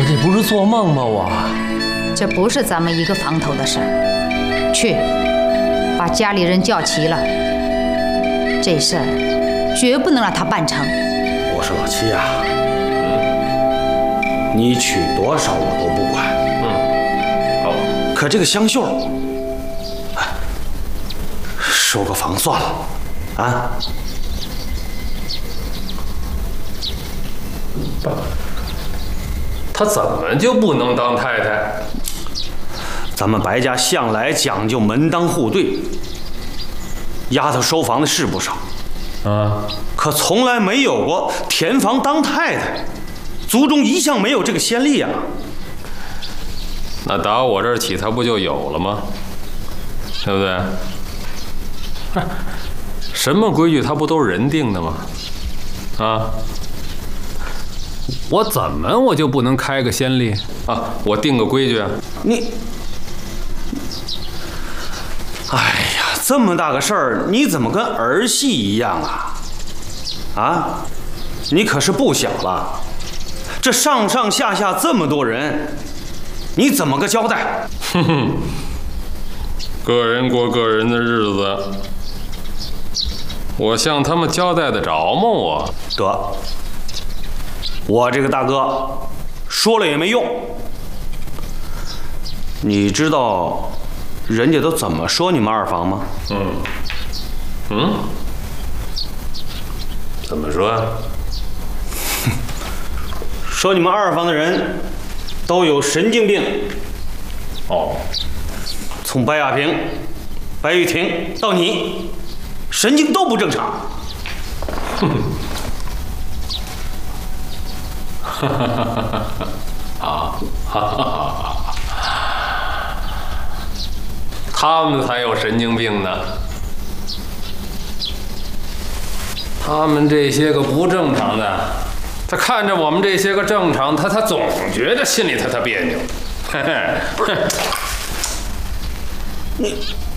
这不是做梦吗？我这不是咱们一个房头的事儿。去，把家里人叫齐了。这事儿绝不能让他办成。 我说老七啊，你娶多少我都不管。好。可这个香秀，收个房算了，啊。 爸，她怎么就不能当太太？ 咱们白家向来讲究门当户对，丫头收房的是不少， 啊， 可从来没有过填房当太太，族中一向没有这个先例啊。 那打我这儿起，她不就有了吗？对不对？什么规矩，它不都是人定的吗？啊，我怎么我就不能开个先例啊？我定个规矩啊？ 你，哎呀，这么大个事儿，你怎么跟儿戏一样啊？啊，你可是不小了，这上上下下这么多人，你怎么个交代？ 哼哼，个人过个人的日子，我向他们交代得着吗？我得，我这个大哥说了也没用。你知道人家都怎么说你们二房吗？ 怎么说啊？ 说你们二房的人都有神经病。 哦， 从白亚平、白玉婷到你，神经都不正常。 他们才有神经病呢。他们这些个不正常的，他看着我们这些个正常，他总觉得心里他别扭。嘿嘿， 你